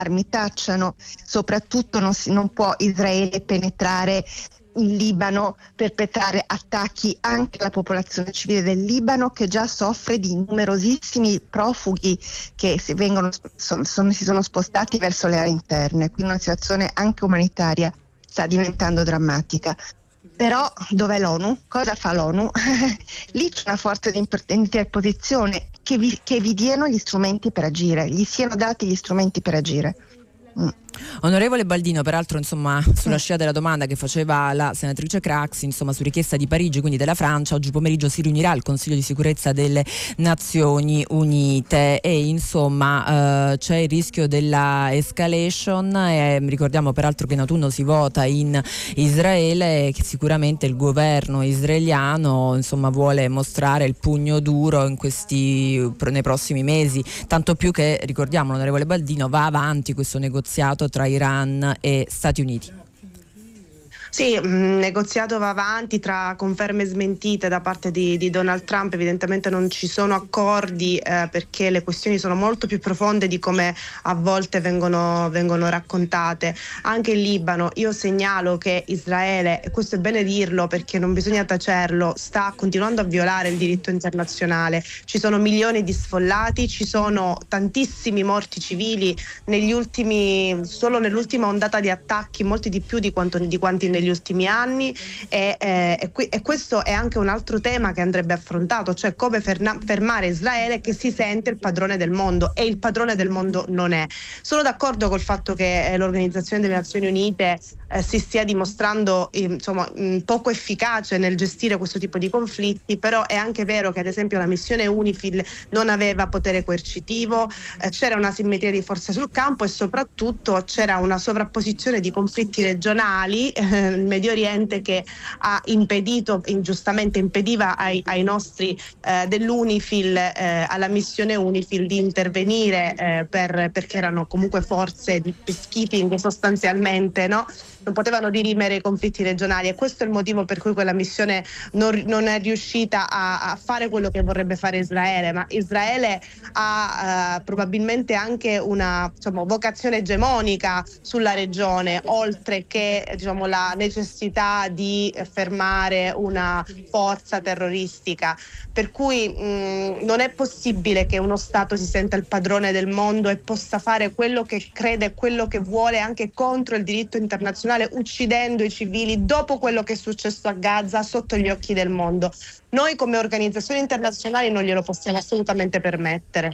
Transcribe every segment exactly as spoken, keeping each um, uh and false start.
armi tacciano, soprattutto non, si, non può Israele penetrare in Libano, perpetrare attacchi anche alla popolazione civile del Libano, che già soffre di numerosissimi profughi che si, vengono, son, son, si sono spostati verso le aree interne, quindi una situazione anche umanitaria sta diventando drammatica. Però dov'è l'ONU? Cosa fa l'ONU? Lì c'è una forza di interposizione, che vi, che vi diano gli strumenti per agire, gli siano dati gli strumenti per agire. Mm. Onorevole Baldino, peraltro insomma sulla scia della domanda che faceva la senatrice Craxi, insomma su richiesta di Parigi, quindi della Francia, oggi pomeriggio si riunirà il Consiglio di sicurezza delle Nazioni Unite e insomma eh, c'è il rischio della escalation e ricordiamo peraltro che in autunno si vota in Israele e che sicuramente il governo israeliano insomma vuole mostrare il pugno duro in questi nei prossimi mesi, tanto più che ricordiamo l'onorevole Baldino va avanti questo negoziato tra Iran e Stati Uniti. Sì, il negoziato va avanti tra conferme smentite da parte di, di Donald Trump. Evidentemente non ci sono accordi eh, perché le questioni sono molto più profonde di come a volte vengono, vengono raccontate. Anche in Libano io segnalo che Israele, e questo è bene dirlo perché non bisogna tacerlo, sta continuando a violare il diritto internazionale. Ci sono milioni di sfollati, ci sono tantissimi morti civili negli ultimi, solo nell'ultima ondata di attacchi, molti di più di, quanto, di quanti negli ultimi anni e, eh, e, qui, e questo è anche un altro tema che andrebbe affrontato, cioè come ferna, fermare Israele che si sente il padrone del mondo e il padrone del mondo non è. Sono d'accordo col fatto che eh, l'Organizzazione delle Nazioni Unite eh, si stia dimostrando eh, insomma mh, poco efficace nel gestire questo tipo di conflitti, però è anche vero che ad esempio la missione UNIFIL non aveva potere coercitivo, eh, c'era una simmetria di forze sul campo e soprattutto c'era una sovrapposizione di conflitti regionali eh, nel Medio Oriente che ha impedito, ingiustamente impediva ai, ai nostri eh, dell'UNIFIL, eh, alla missione UNIFIL di intervenire eh, per, perché erano comunque forze di peacekeeping sostanzialmente, no? Non potevano dirimere i conflitti regionali e questo è il motivo per cui quella missione non, non è riuscita a, a fare quello che vorrebbe fare Israele, ma Israele ha uh, probabilmente anche una diciamo, vocazione egemonica sulla regione, oltre che diciamo, la necessità di fermare una forza terroristica, per cui mh, non è possibile che uno Stato si senta il padrone del mondo e possa fare quello che crede, quello che vuole anche contro il diritto internazionale, uccidendo i civili dopo quello che è successo a Gaza sotto gli occhi del mondo. Noi come organizzazioni internazionali non glielo possiamo assolutamente permettere.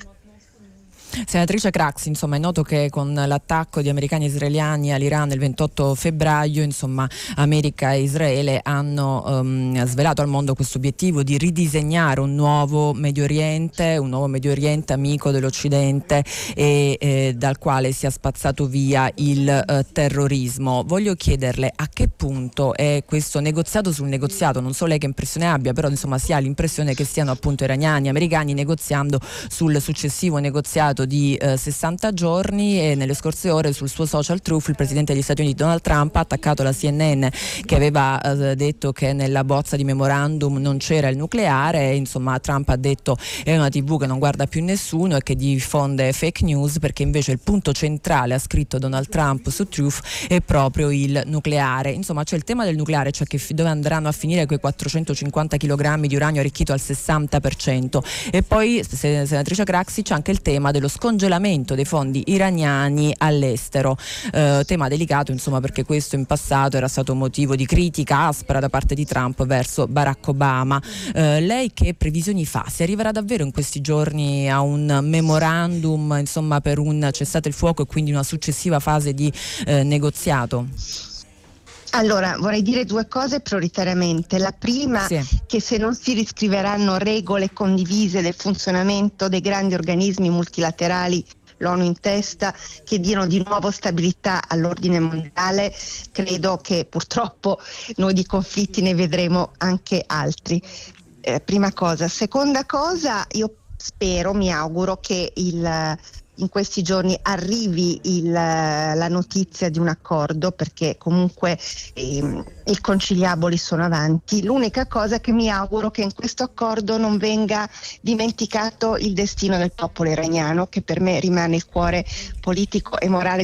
Senatrice Craxi, insomma è noto che con l'attacco di americani e israeliani all'Iran il ventotto febbraio, insomma America e Israele hanno um, svelato al mondo questo obiettivo di ridisegnare un nuovo Medio Oriente, un nuovo Medio Oriente amico dell'Occidente e eh, dal quale sia spazzato via il eh, terrorismo. Voglio chiederle a che punto è questo negoziato sul negoziato, non so lei che impressione abbia, però insomma si ha l'impressione che siano appunto iraniani e americani negoziando sul successivo negoziato di eh, sessanta giorni e nelle scorse ore sul suo social Truth il presidente degli Stati Uniti Donald Trump ha attaccato la C N N che aveva eh, detto che nella bozza di memorandum non c'era il nucleare e insomma Trump ha detto è una tivù che non guarda più nessuno e che diffonde fake news, perché invece il punto centrale, ha scritto Donald Trump su Truth, è proprio il nucleare. Insomma c'è il tema del nucleare, cioè che dove andranno a finire quei quattrocentocinquanta chilogrammi di uranio arricchito al sessanta per cento, e poi senatrice Craxi c'è anche il tema dello scongelamento dei fondi iraniani all'estero, eh, tema delicato insomma perché questo in passato era stato motivo di critica aspra da parte di Trump verso Barack Obama. Eh, lei che previsioni fa? Si arriverà davvero in questi giorni a un memorandum insomma per un cessate il fuoco e quindi una successiva fase di eh, negoziato? Allora, vorrei dire due cose prioritariamente. La prima, sì, che se non si riscriveranno regole condivise del funzionamento dei grandi organismi multilaterali, l'ONU in testa, che diano di nuovo stabilità all'ordine mondiale, credo che purtroppo noi di conflitti ne vedremo anche altri. Eh, prima cosa. Seconda cosa, io spero, mi auguro che il in questi giorni arrivi il, la notizia di un accordo, perché comunque eh, i conciliaboli sono avanti. L'unica cosa che mi auguro è che in questo accordo non venga dimenticato il destino del popolo iraniano, che per me rimane il cuore politico e morale